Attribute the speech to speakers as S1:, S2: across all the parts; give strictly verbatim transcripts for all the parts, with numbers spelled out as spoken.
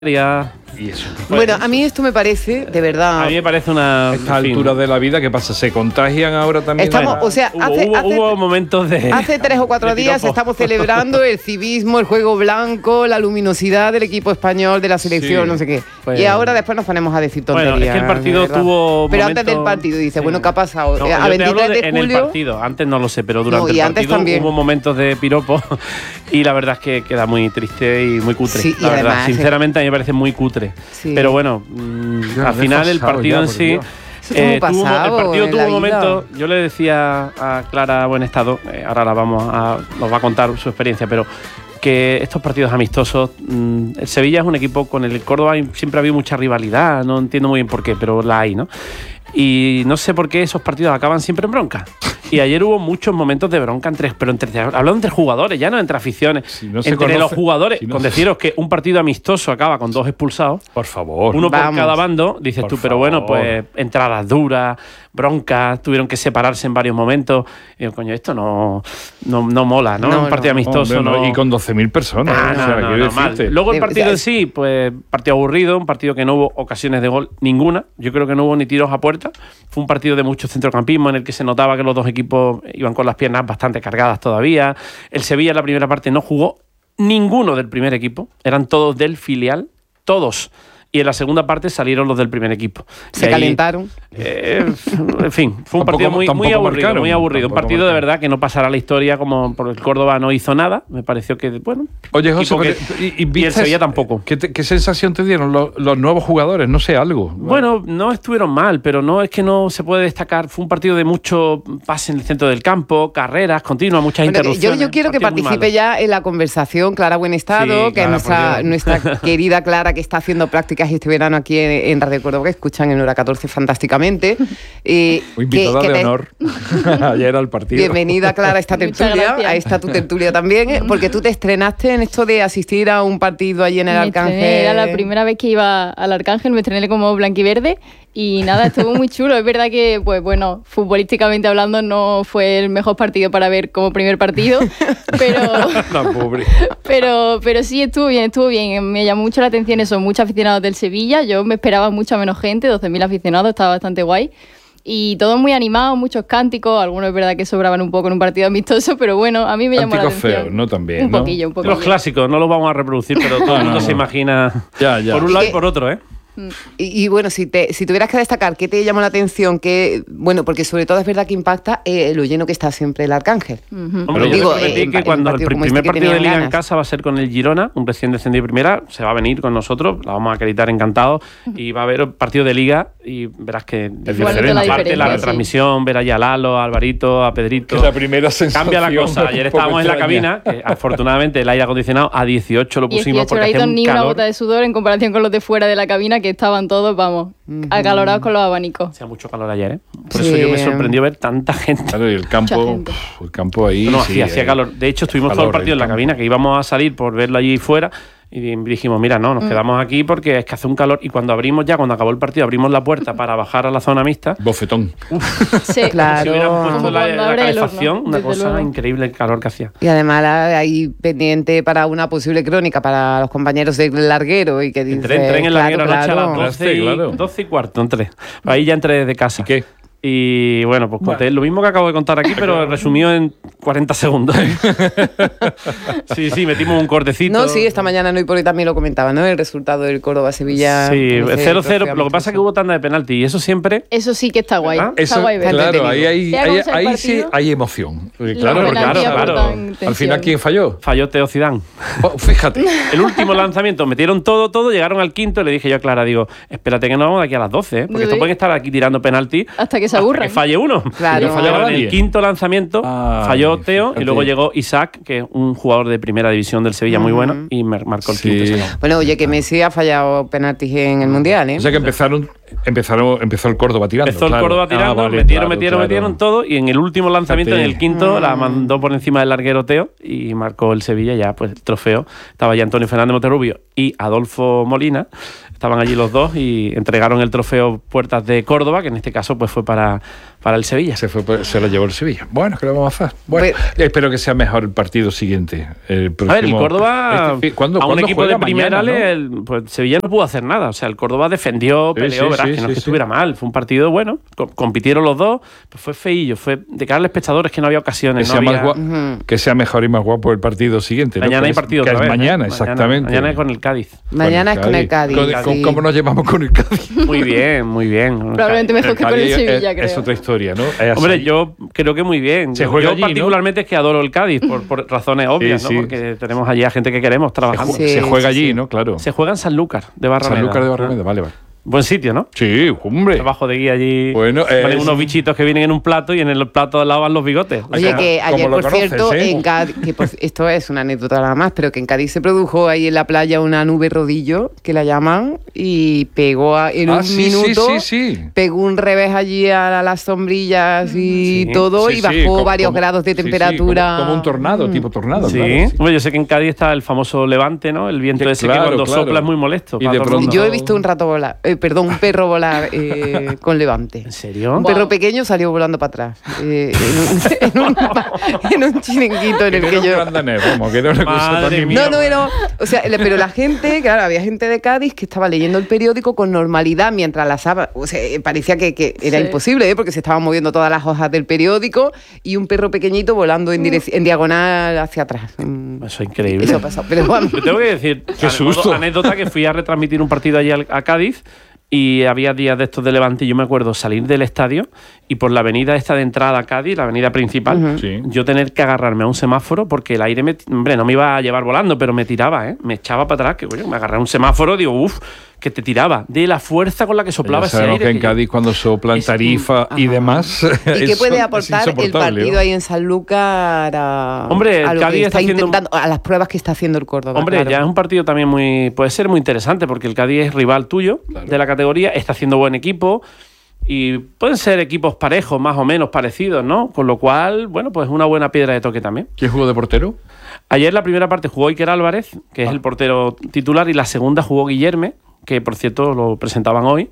S1: Y eso.
S2: Bueno, a mí esto me parece, de verdad.
S1: A mí me parece una.
S3: A esta altura de la vida, ¿qué pasa? ¿Se contagian ahora también?
S2: Estamos, o sea,
S1: hubo,
S2: hace,
S1: hubo,
S2: hace,
S1: hubo momentos de.
S2: Hace tres o cuatro días estamos celebrando el civismo, el juego blanco, la luminosidad del equipo español, de la selección,
S3: Sí.
S2: no sé qué.
S1: Pues,
S2: y ahora después nos ponemos a decir tonterías.
S1: Bueno, es que el partido tuvo.
S2: Pero
S1: momentos,
S2: antes del partido, dice,
S1: sí.
S2: bueno, ¿qué ha pasado?
S1: No,
S2: a
S1: yo te
S2: veintitrés
S1: hablo de,
S2: de
S1: en
S2: julio.
S1: el partido, antes no lo sé, pero durante
S2: No, y
S1: el
S2: antes
S1: partido
S2: también.
S1: hubo momentos de piropo y la verdad es que queda muy triste y muy cutre.
S2: Sí, y
S1: la verdad,
S2: además,
S1: sinceramente a mí me parece muy cutre.
S2: Sí.
S1: Pero bueno, mmm,
S3: Ya,
S1: al final el
S3: desfasado
S1: partido
S3: ya,
S1: en
S3: por
S1: sí.
S3: Dios.
S2: Eso es
S1: Eh,
S2: como
S1: tuvo,
S2: pasado
S1: el partido
S2: en
S1: tuvo
S2: la
S1: un
S2: vida.
S1: momento, yo le decía a Clara Buenestado, eh, ahora la vamos a, nos va a contar su experiencia, pero que estos partidos amistosos, mmm, el Sevilla es un equipo con el Córdoba siempre ha habido mucha rivalidad, no entiendo muy bien por qué, pero la hay, ¿no? Y no sé por qué esos partidos acaban siempre en bronca. Y ayer hubo muchos momentos de bronca entre, pero entre, hablando entre jugadores, ya no entre aficiones,
S3: Si no se
S1: entre
S3: conoce,
S1: los jugadores.
S3: si no
S1: con
S3: se-
S1: deciros que un partido amistoso acaba con dos expulsados,
S3: Por favor.
S1: uno por
S2: Vamos.
S1: cada bando, dices
S3: Por
S1: tú, pero bueno,
S3: favor.
S1: pues entradas duras, broncas, tuvieron que separarse en varios momentos. Y yo, coño, esto no, no, no mola, ¿no?
S2: No,
S1: un partido
S2: no.
S1: amistoso.
S3: Hombre, no,
S1: no,
S3: y con doce mil personas.
S1: Ah,
S3: o
S1: no,
S3: sea,
S1: no,
S3: quiero
S1: no, mal.
S3: decirte.
S1: Luego el
S2: De-
S1: partido
S2: o sea,
S1: en sí, pues partido aburrido, un partido que no hubo ocasiones de gol ninguna. Yo creo que no hubo ni tiros a puerta. Fue un partido de mucho centrocampismo en el que se notaba que los dos equipos iban con las piernas bastante cargadas todavía. El Sevilla en la primera parte no jugó ninguno del primer equipo. Eran todos del filial, todos. Y en la segunda parte salieron los del primer equipo.
S2: Se
S1: Y ahí,
S2: calentaron.
S1: eh, en fin, fue un
S3: Tampoco-
S1: partido muy, muy
S3: tampoco
S1: aburrido,
S3: marcaron,
S1: muy aburrido. Un
S3: tampoco
S1: partido de
S3: marcaron.
S1: verdad que no pasará a la historia como por el Córdoba no hizo nada. Me pareció que, bueno,
S3: Oye, José,
S1: equipo que-
S3: pero- y, y
S1: y el
S3: viste-
S1: Sevilla tampoco.
S3: ¿Qué, te- qué sensación te dieron los, los nuevos jugadores? No sé, algo.
S1: Bueno, no estuvieron mal, pero no es que no se puede destacar. Fue un partido de mucho pase en el centro del campo, carreras continuas, muchas
S2: Bueno,
S1: interrupciones.
S2: yo, yo quiero que
S1: Partido muy
S2: participe
S1: malo.
S2: ya en la conversación Clara Buenestado,
S1: Sí,
S2: que es
S1: Clara,
S2: nuestra,
S1: por Dios.
S2: nuestra querida Clara, que está haciendo prácticas este verano aquí en, en Radio Córdoba, que escuchan en Hora catorce fantásticamente. Eh,
S3: Invitada
S2: que- que
S3: de
S2: te-
S3: honor ayer al partido.
S2: Bienvenida, Clara, a esta
S4: Muchas
S2: tertulia.
S4: gracias.
S2: A esta tu tertulia también, ¿eh? Porque tú te estrenaste en esto de asistir a un partido allí en el
S4: Me
S2: Arcángel.
S4: estrené, era la primera vez que iba al Arcángel, me estrené como blanquiverde y nada, estuvo muy chulo. Es verdad que, pues bueno, futbolísticamente hablando no fue el mejor partido para ver como primer partido, pero,
S3: La pobre.
S4: pero, pero sí estuvo bien, estuvo bien. Me llamó mucho la atención eso, muchos aficionados del Sevilla. Yo me esperaba mucha menos gente, doce mil aficionados, estaba bastante guay. Y todo muy animado, muchos cánticos, algunos es verdad que sobraban un poco en un partido amistoso, pero bueno, a mí me llamó la
S3: Cánticos
S4: atención.
S3: feos, ¿no? También,
S4: Un
S3: ¿no?
S4: poquillo, un poquillo.
S1: Los clásicos, no los vamos a reproducir, pero todo el mundo se imagina
S3: Ya, ya.
S1: por un
S2: Y
S1: lado y
S2: que-
S1: por otro, ¿eh?
S2: Y, y bueno, si, te, si tuvieras que destacar, ¿qué te llamó la atención? Que, bueno, porque sobre todo es verdad que impacta eh, lo lleno que está siempre el Arcángel.
S4: Ujú.
S1: Hombre, yo
S2: Digo,
S1: te prometí
S2: eh, en-
S1: que
S2: en
S1: cuando el
S2: partido
S1: pri-
S2: como
S1: primer
S2: este que
S1: partido de
S2: tenían
S1: Liga en
S2: ganas.
S1: casa va a ser con el Girona, un recién descendido de primera, se va a venir con nosotros, la vamos a acreditar encantado y va a haber partido de Liga y verás que
S4: Igual nota
S3: diferente.
S4: la
S1: aparte la
S4: diferencia, sí.
S1: retransmisión, ver allá a Lalo, a Alvarito, a Pedrito.
S3: Que es la primera sensación.
S1: Cambia la cosa. Ayer
S3: un poco
S1: estábamos en la
S3: extraña.
S1: cabina, que afortunadamente el aire acondicionado a dieciocho lo pusimos
S4: dieciocho
S1: porque hacía
S4: graditos,
S1: un
S4: ni una
S1: calor.
S4: gota de sudor en comparación con los de fuera de la cabina, que estaban todos, vamos, acalorados con los abanicos.
S1: Hacía mucho calor ayer, ¿eh? Por
S2: Sí.
S1: eso yo me sorprendió ver tanta gente.
S3: Claro, y el campo,
S4: Mucha gente.
S3: pf, el campo ahí.
S1: No,
S3: sí,
S1: hacía, hacía
S3: ahí.
S1: calor. De hecho, estuvimos todo el
S3: Calor,
S1: partido en la
S3: campo.
S1: cabina, que íbamos a salir por verlo allí fuera. Y dijimos, mira, no, nos quedamos aquí porque es que hace un calor. Y cuando abrimos ya, cuando acabó el partido, abrimos la puerta para bajar a la zona mixta.
S3: Bofetón.
S4: Sí,
S2: Claro.
S1: Si hubieran puesto
S4: Como
S1: la,
S4: cuando
S1: la
S4: abre el horno,
S1: calefacción, una
S4: desde
S1: cosa
S4: luego.
S1: increíble el calor que hacía.
S2: Y además la- ahí pendiente para una posible crónica para los compañeros del larguero y que dice,
S1: Entré, entré en el
S2: claro,
S1: larguero anoche a
S2: claro.
S1: las doce y,
S3: Claro.
S1: doce y cuarto, entré. Ahí ya entré de casa.
S3: ¿Y qué?
S1: Y bueno, pues conté lo mismo que acabo de contar aquí, pero resumido en cuarenta segundos. sí, sí, metimos un cortecito.
S2: No, sí, esta mañana no y por hoy también lo comentaba, ¿no? El resultado del Córdoba-Sevilla.
S1: Sí,
S2: en ese
S1: cero cero.
S2: trofeo
S1: Lo que pasa es que hubo tanda de penalti y eso siempre.
S4: eso sí que está guay.
S1: ¿Verdad?
S4: Está
S3: Eso,
S4: guay verlo.
S3: claro, ahí, hay,
S4: Sea
S3: ahí,
S4: como sea el
S3: ahí sí
S4: partido,
S3: hay emoción. Porque,
S4: los
S3: claro,
S1: penaltis
S3: claro,
S1: aportan
S3: claro.
S4: tensión.
S3: Al final, ¿quién falló?
S1: Falló Teo Zidane.
S3: Oh, fíjate.
S1: El último lanzamiento, metieron todo, todo, llegaron al quinto y le dije yo a Clara, digo, espérate que nos vamos de aquí a las doce, ¿eh? porque
S4: Sí.
S1: estos pueden estar aquí tirando penalti
S4: Hasta que se
S1: hasta
S4: aburran.
S1: que falle uno.
S2: Claro.
S1: Y no fallaba
S3: No
S1: en
S3: nadie.
S1: el quinto lanzamiento,
S3: Ay,
S1: falló Teo
S3: fíjate.
S1: y luego llegó Isaac, que es un jugador de primera división del Sevilla muy bueno, y mar- marcó el
S3: Sí.
S1: quinto.
S2: Bueno, oye, que Messi ha fallado penaltis en el Mundial, ¿eh?
S3: O sea que empezaron, Empezaron, empezó el Córdoba tirando.
S1: Empezó el
S3: claro.
S1: Córdoba tirando,
S3: Ah, vale,
S1: metieron,
S3: claro,
S1: metieron,
S3: claro.
S1: metieron todo y en el último lanzamiento,
S3: Fíjate.
S1: en el quinto,
S2: Mm.
S1: la mandó por encima del larguero Teo y marcó el Sevilla. Ya, pues el trofeo. Estaba ya Antonio Fernández Monterrubio y Adolfo Molina. Estaban allí los dos y entregaron el trofeo Puertas de Córdoba, que en este caso pues fue para, para el Sevilla.
S3: Se, fue, se lo llevó el Sevilla. Bueno, ¿qué le vamos a hacer? Bueno,
S2: Pues-
S3: espero que sea mejor el partido siguiente. El
S1: A ver, el
S3: próximo-
S1: Córdoba,
S3: este- ¿cuándo-
S1: a un
S3: cuándo
S1: equipo de
S3: juega?
S1: primera,
S3: Mañana,
S1: le-
S3: ¿no?
S1: el- pues Sevilla no pudo hacer nada. O sea, el Córdoba defendió,
S3: Sí,
S1: peleó,
S3: sí,
S1: verás,
S3: sí,
S1: que no
S3: sí,
S1: es que
S3: sí.
S1: estuviera mal. Fue un partido bueno, co- compitieron los dos, pues fue feillo, fue de cara al espectador, es que no había
S3: Que
S1: ocasiones.
S3: sea,
S1: no
S3: más
S1: había-
S3: gua- que sea mejor y más guapo el partido siguiente. ¿no?
S1: Mañana
S3: Que
S1: hay
S3: es-
S1: partido
S3: que
S1: otra
S3: es
S1: vez, ¿eh?
S3: mañana, exactamente.
S1: Mañana es con el Cádiz.
S2: Mañana es con el Cádiz.
S3: Con-
S2: sí.
S3: con- ¿Cómo nos llevamos con el Cádiz?
S1: Muy bien, muy bien.
S4: Probablemente mejor que con el
S3: Cádiz
S4: Sevilla,
S3: es,
S4: creo.
S3: es otra historia, ¿no? Es así.
S1: Hombre, yo creo que muy bien.
S3: Se
S1: Yo-
S3: juega
S1: yo
S3: allí, ¿no?
S1: particularmente es que adoro el Cádiz por, por razones obvias,
S3: sí.
S1: ¿no? Porque tenemos allí a gente que queremos
S3: se,
S1: trabajando.
S3: ju-
S2: Sí,
S3: se juega
S2: sí,
S3: allí,
S2: sí.
S3: ¿no? Claro.
S1: Se juega en Sanlúcar de Barrameda.
S3: Sanlúcar de Barrameda, vale, vale.
S1: Buen sitio, ¿no?
S3: Sí, hombre.
S1: Trabajo de guía allí.
S3: Bueno, eh,
S1: ponen
S3: es-
S1: unos bichitos que vienen en un plato y en el plato de al lado van los bigotes. O
S2: Oye,
S1: sea,
S2: que
S3: ¿cómo
S2: ayer,
S3: lo
S2: por
S3: conoces,
S2: cierto,
S3: eh?
S2: en Cádiz, que por- esto es una anécdota nada más, pero que en Cádiz se produjo ahí en la playa una nube rodillo, que la llaman, y pegó a- en
S3: Ah,
S2: un
S3: sí,
S2: minuto,
S3: sí, sí, sí.
S2: pegó un revés allí a las sombrillas y
S1: Sí,
S2: todo,
S3: Sí,
S2: y
S3: sí,
S2: bajó
S3: como-
S2: varios
S3: como-
S2: grados de
S3: sí, sí,
S2: temperatura.
S3: como, como un tornado,
S2: Mm.
S3: tipo tornado.
S1: Sí,
S3: claro, sí.
S1: Hombre, yo sé que en Cádiz está el famoso levante, ¿no? El viento
S3: Que
S1: ese
S3: claro,
S1: que cuando
S3: claro.
S1: sopla es muy molesto.
S3: Y
S1: para
S3: de
S1: todo el
S3: pronto-
S1: mundo.
S2: Yo he visto un rato volar, eh, perdón, un perro volar eh, con levante.
S1: ¿En serio?
S2: Un
S4: Wow.
S2: perro pequeño salió volando para atrás. eh, en, un, en, un, en un chiringuito en el
S3: Que
S2: que
S3: era
S2: yo.
S3: un gran danés, vamos, que era una cosa
S1: Madre
S3: tan
S1: mía.
S2: No, no, no. O sea, le- pero la gente, claro, había gente de Cádiz que estaba leyendo el periódico con normalidad mientras las sábanas. O sea, eh, parecía que, que era
S4: Sí.
S2: imposible, ¿eh? Porque se estaban moviendo todas las hojas del periódico y un perro pequeñito volando en, direc- en diagonal hacia atrás. Mm,
S1: Eso es increíble.
S2: Eso ha pasado. Pero bueno.
S1: Yo tengo que decir,
S3: Qué susto.
S1: anécdota que fui a retransmitir un partido allí al- a Cádiz y había días de estos de Levante y yo me acuerdo salir del estadio y por la avenida esta de entrada a Cádiz, la avenida principal,
S2: Ujú.
S3: Sí.
S1: yo tener que agarrarme a un semáforo porque el aire me, hombre, no me iba a llevar volando, pero me tiraba, ¿eh? Me echaba para atrás, que coño, me agarré a un semáforo, digo, uff, que te tiraba, de la fuerza con la que soplaba
S3: Ya
S1: ese
S3: sabemos
S1: aire.
S3: que en
S1: que yo-
S3: Cádiz cuando soplan
S1: Es-
S3: Tarifa y
S2: Ajá.
S3: demás.
S2: ¿Y qué
S3: eso
S2: puede
S3: es
S2: aportar el
S3: insoportable,
S2: partido
S3: ¿no?
S2: ahí en Sanlúcar a,
S1: Hombre,
S2: a
S1: el
S2: lo
S1: Cádiz
S2: que
S1: está
S2: está
S1: haciendo-
S2: intentando, a las pruebas que está haciendo el Córdoba?
S1: Hombre,
S2: claro.
S1: ya es un partido también muy. Puede ser muy interesante porque el Cádiz es rival tuyo de la categoría, está haciendo buen equipo y pueden ser equipos parejos, más o menos parecidos, ¿no? Con lo cual, bueno, pues una buena piedra de toque también.
S3: ¿Quién jugó de portero?
S1: Ayer la primera parte jugó Iker Álvarez, que es el portero titular, y la segunda jugó Guillerme, que por cierto lo presentaban hoy,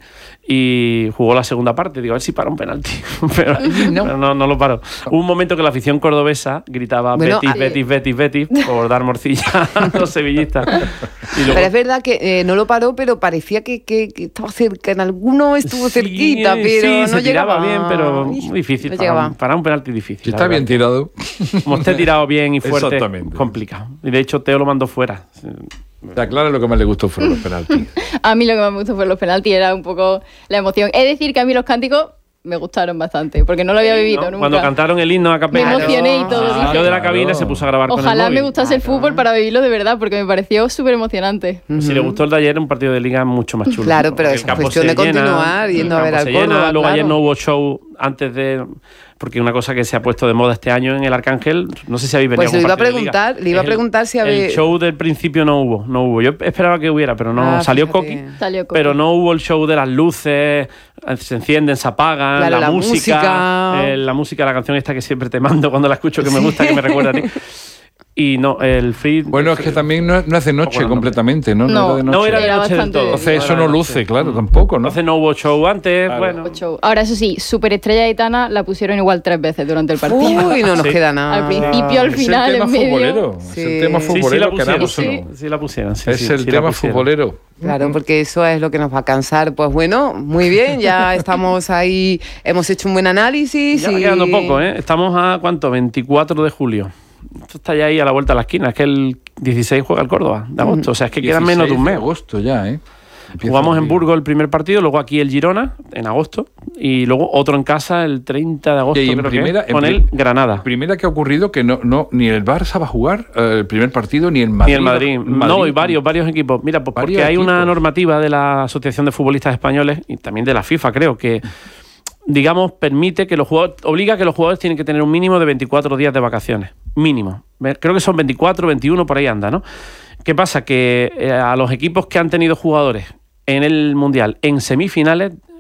S1: y jugó la segunda parte. Digo, a ver si para un penalti. pero
S2: No.
S1: pero no, no lo paró. Hubo un momento que la afición cordobesa gritaba
S2: Bueno,
S1: Betis,
S2: a-
S1: Betis, Betis, Betis, por dar morcilla a los sevillistas. Y luego-
S2: Pero es verdad que eh, no lo paró, pero parecía que, que- que estaba cerca. En alguno estuvo
S1: Sí,
S2: cerquita, pero
S1: sí,
S2: no
S1: se
S2: llegaba
S1: tiraba bien, pero
S2: Ih,
S1: muy difícil.
S2: no
S1: para,
S2: llegaba.
S1: un, para un penalti difícil.
S3: Si
S1: la
S3: está
S1: verdad.
S3: bien tirado.
S1: Como esté tirado bien y fuerte,
S3: Exactamente.
S1: complicado. Y de hecho, Teo lo mandó fuera.
S3: Está claro, lo que más le gustó fueron los penaltis.
S4: A mí lo que más me gustó fue los penaltis, era un poco la emoción. Es decir, que a mí los cánticos me gustaron bastante, porque no lo había vivido
S1: ¿No?
S4: nunca.
S1: Cuando cantaron el himno a
S4: me
S1: capella.
S4: emocioné y todo.
S2: Ah,
S4: dije,
S1: Yo de la
S3: claro.
S1: cabina se puso a grabar con el
S4: ojalá
S1: móvil.
S4: me gustase el
S2: Claro.
S4: fútbol para vivirlo de verdad, porque me pareció súper emocionante.
S1: Si le gustó el de ayer, un partido de liga mucho más chulo.
S2: Claro, pero
S1: Porque
S2: es
S1: el campo
S2: cuestión
S1: se
S2: de continuar
S1: llena,
S2: yendo
S1: el
S2: a ver
S1: campo
S2: al
S1: se llena.
S2: Córdoba,
S1: Luego ayer
S2: claro.
S1: no hubo show antes de... Porque una cosa que se ha puesto de moda este año en el Arcángel, no sé si habéis venido
S2: Pues
S1: a
S2: le
S1: algún
S2: iba a
S1: partido de liga,
S2: preguntar, le iba a
S1: es
S2: preguntar si
S1: el,
S2: había-
S1: el show del principio no hubo, no hubo. Yo esperaba que hubiera, pero no
S2: Ah,
S1: salió
S2: fíjate.
S1: Coqui.
S4: Salió Coqui.
S1: Pero no hubo el show de las luces, se encienden, se apagan,
S2: Claro,
S1: la,
S2: la
S1: música,
S2: música.
S1: eh, la música, la canción esta que siempre te mando cuando la escucho, que me gusta, que me recuerda a ti. Y no, el free...
S3: Bueno, es que también no, no hace noche
S1: Bueno,
S3: completamente, ¿no?
S4: No,
S3: era de noche.
S1: No era de
S4: Era
S1: noche del
S4: bastante-
S1: todo.
S3: Entonces eso
S1: era
S3: no
S1: de
S3: luce,
S1: noche.
S3: claro, tampoco, ¿no?
S1: Entonces no hubo show antes,
S3: Claro.
S1: bueno...
S4: Ocho. Ahora, eso sí, Superestrella Gitana la pusieron igual tres veces durante el partido.
S2: Uy, no nos
S1: Sí.
S2: queda nada.
S4: Al principio, al
S3: Es
S4: final,
S3: el tema
S4: en medio.
S3: futbolero. Es
S2: Sí.
S3: el tema
S2: Sí,
S1: Sí, sí,
S3: futbolero,
S1: la pusieron,
S3: queramos o
S1: sí,
S3: no.
S1: sí la pusieron. sí,
S3: Es
S1: sí,
S3: el
S1: sí la
S3: tema
S1: pusieron.
S3: futbolero.
S2: Claro, porque eso es lo que nos va a cansar. Pues bueno, muy bien, ya estamos ahí, hemos hecho un buen análisis.
S1: Ya va
S2: y...
S1: quedando poco, ¿eh? Estamos a, ¿cuánto? veinticuatro de julio. Esto está ya ahí a la vuelta de la esquina. Es que el dieciséis juega el Córdoba de agosto. O sea, es que quedan menos de un mes.
S3: agosto ya, ¿eh? Empieza
S1: Jugamos
S3: el
S1: en
S3: lío.
S1: Burgos el primer partido, luego aquí el Girona, en agosto, y luego otro en casa el treinta de agosto,
S3: Y en
S1: creo
S3: primera-
S1: que es, con
S3: en
S1: el
S3: pri-
S1: Granada.
S3: Primera que ha ocurrido que no, no ni el Barça va a jugar eh, el primer partido, ni el Madrid.
S1: Y el Madrid. No, y varios, varios equipos. Mira, pues
S3: Varios
S1: porque hay una
S3: equipos.
S1: normativa de la Asociación de Futbolistas Españoles y también de la FIFA, creo, que digamos permite que los jugadores, obliga a que los jugadores tienen que tener un mínimo de veinticuatro días de vacaciones. Mínimo. Creo que son veinticuatro, veintiuno, por ahí anda, ¿no? ¿Qué pasa? Que eh, a los equipos que han tenido jugadores en el Mundial en semifinales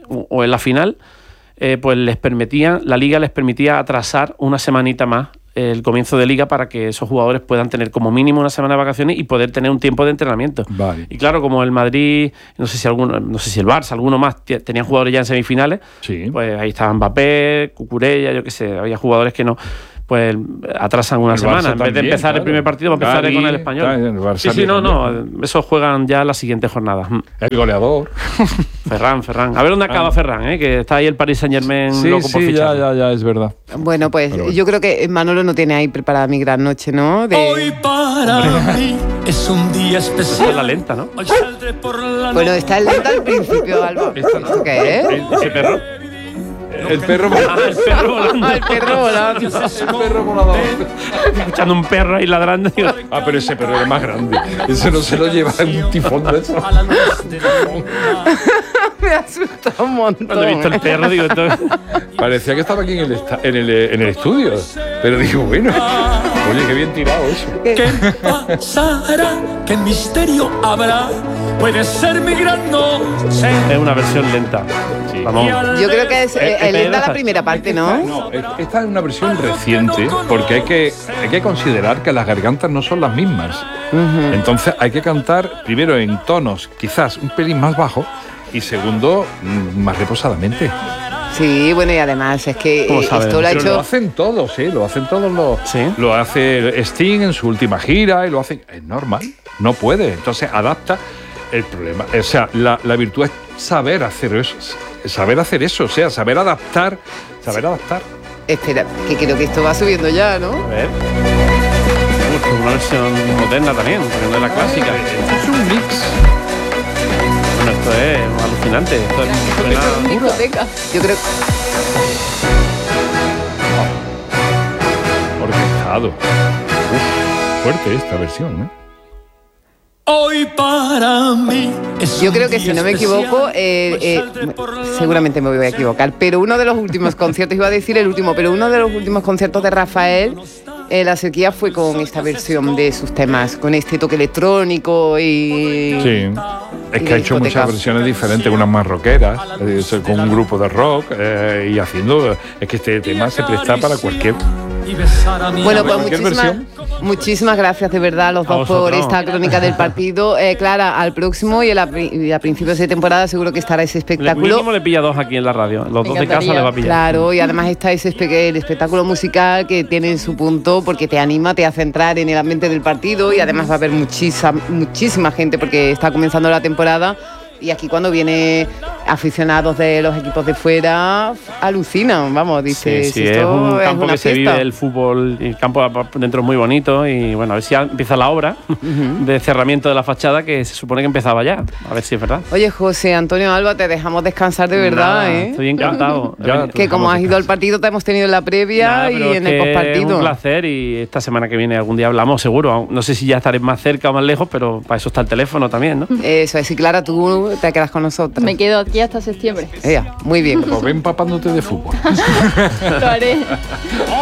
S1: o, o en la final, eh, pues les permitía, la liga les permitía atrasar una semanita más el comienzo de liga para que esos jugadores puedan tener como mínimo una semana de vacaciones y poder tener un tiempo de entrenamiento.
S3: Vale.
S1: Y claro, como el Madrid, no sé si alguno, no sé si el Barça, alguno más t- tenían jugadores ya en semifinales,
S3: Sí.
S1: pues ahí estaban Mbappé, Cucurella, yo qué sé, había jugadores que no, pues atrasan una
S3: El
S1: semana.
S3: Barça
S1: En vez de
S3: también,
S1: empezar
S3: claro.
S1: el primer partido, va a empezar
S3: Gavi,
S1: con el Español.
S3: tal, el Barça
S1: sí, sí, no,
S3: también.
S1: no, esos juegan ya la siguiente jornada. Mm.
S3: El goleador.
S1: Ferran, Ferran. A ver dónde acaba Ferran, ¿eh? Que está ahí el Paris Saint-Germain
S3: Sí,
S1: loco por
S3: sí, ya,
S1: fichar.
S3: ya, ya, es verdad.
S2: Bueno, pues
S3: Pero bueno.
S2: yo creo que Manolo no tiene ahí preparada mi gran noche, ¿no? De...
S5: Hoy para mí es un día
S1: Esa
S5: especial.
S1: es la lenta, ¿no?
S5: Hoy saldré por la
S2: Bueno,
S5: noche.
S2: está lenta al principio, Alba. ¿Esto qué es?
S1: ¿Ese perro?
S3: El perro
S1: Ah, el perro volando.
S2: Ah, el perro volando.
S3: El perro volador.
S1: Escuchando un perro ahí ladrando. Digo,
S3: Ah, pero ese perro es más grande. Ese no se lo lleva en un tifón de eso.
S5: A la luz de la luna.
S2: Me asusta un montón.
S1: cuando he visto el perro, digo, esto es-
S3: Parecía que estaba aquí en el, esta- en el, en el estudio. Pero digo, bueno, oye, qué bien tirado eso.
S5: ¿Qué pasará? ¿Qué misterio habrá? Puede ser mi gran noche.
S1: es una versión lenta.
S3: Sí.
S1: Vamos.
S2: Yo creo que es
S1: Eh,
S2: eh,
S1: eh,
S2: lenta la
S1: Pedro,
S2: primera parte, ¿no?
S3: No, esta es una versión reciente porque hay que, hay que considerar que las gargantas no son las mismas. Entonces hay que cantar primero en tonos quizás un pelín más bajo y segundo mm, más reposadamente.
S2: Sí, bueno, y además es que
S1: ¿Cómo
S2: eh,
S1: sabe?
S2: esto lo ha
S3: Pero lo
S2: hecho...
S3: hacen todos, ¿eh? Lo hacen todos los...
S1: Sí.
S3: Lo hace Sting en su última gira y lo hacen... Es normal, no puede. Entonces adapta el problema. O sea, la, la virtud es saber hacer eso. Saber hacer eso, o sea, saber adaptar. Saber adaptar.
S2: Espera, que creo que esto va subiendo ya, ¿no?
S1: A ver. Uf, una versión moderna también, porque no es la clásica.
S3: Esto es un mix.
S1: Bueno, esto es alucinante. Esto es, suena-
S4: Discoteca.
S2: Yo creo...
S3: Orquestado. Uf, fuerte esta versión, ¿eh?
S5: Hoy para mí es
S2: Yo
S5: un
S2: creo que
S5: día
S2: si no me
S5: especial.
S2: equivoco, eh,
S5: Hoy
S2: eh,
S5: saldré por la
S2: seguramente me voy a equivocar, pero uno de los últimos conciertos, iba a decir el último, pero uno de los últimos conciertos de Rafael, eh, La Sequía, fue con esta versión de sus temas, con este toque electrónico y...
S3: Sí. Es
S2: Y
S3: que
S2: de
S3: ha hecho
S2: discoteca.
S3: muchas versiones diferentes, unas más rockeras, eh, con un grupo de rock eh, y haciendo. Es que este tema se presta para cualquier.
S5: y besar a mi
S2: Bueno, pues
S3: cualquier
S2: muchísimas, muchísimas gracias de verdad a los
S1: A
S2: dos por
S1: vosotros.
S2: esta crónica del partido. Eh, Clara, al próximo y a, la pri- y a principios de temporada seguro que estará ese
S1: Le,
S2: espectáculo.
S1: mínimo le pilla dos aquí en la radio. Los dos de casa
S4: encantaría.
S1: le va a pillar.
S2: Claro, y además está ese espe- el espectáculo musical que tiene su punto porque te anima, te hace entrar en el ambiente del partido y además va a haber muchísima, muchísima gente porque está comenzando la temporada y aquí cuando viene aficionados de los equipos de fuera alucinan, vamos, dice,
S1: Sí, sí,
S2: esto
S1: es un campo
S2: una
S1: que se
S2: fiesta.
S1: vive el fútbol, y el campo dentro es muy bonito y bueno, a ver si ya empieza la obra de cerramiento de la fachada que se supone que empezaba ya, a ver si es verdad.
S2: Oye, José Antonio Alba, te dejamos descansar de verdad,
S1: Nada,
S2: ¿eh?
S1: Estoy encantado.
S3: Ya, ya.
S2: Que como
S3: dejamos
S2: has ido al
S3: descansar.
S2: partido, te hemos tenido en la previa
S1: Nada,
S2: y
S1: pero
S2: en
S1: es
S2: el
S1: que es
S2: postpartido.
S1: un placer y esta semana que viene algún día hablamos seguro. No sé si ya estaré más cerca o más lejos, pero para eso está el teléfono también, ¿no?
S2: Eso es, y Clara, tú te quedas con nosotros.
S4: Me quedo aquí hasta septiembre.
S2: Ea, muy bien.
S3: Pues ven empapándote de fútbol.
S4: Lo haré.